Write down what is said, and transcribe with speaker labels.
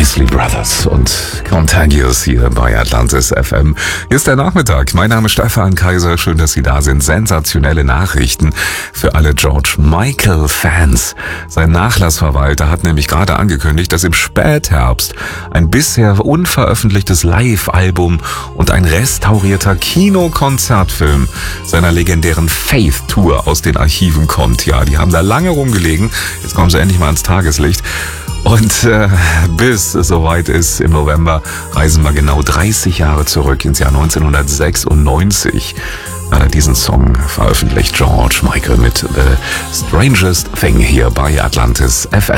Speaker 1: Isley Brothers und Contagious hier bei Atlantis FM. Hier ist der Nachmittag. Mein Name ist Stefan Kaiser. Schön, dass Sie da sind. Sensationelle Nachrichten für alle George Michael-Fans. Sein Nachlassverwalter hat nämlich gerade angekündigt, dass im Spätherbst ein bisher unveröffentlichtes Live-Album und ein restaurierter Kinokonzertfilm seiner legendären Faith-Tour aus den Archiven kommt. Ja, die haben da lange rumgelegen. Jetzt kommen sie endlich mal ans Tageslicht. Und bis es soweit ist, im November reisen wir genau 30 Jahre zurück ins Jahr 1996. Diesen Song veröffentlicht George Michael mit The Strangest Thing hier bei Atlantis FM.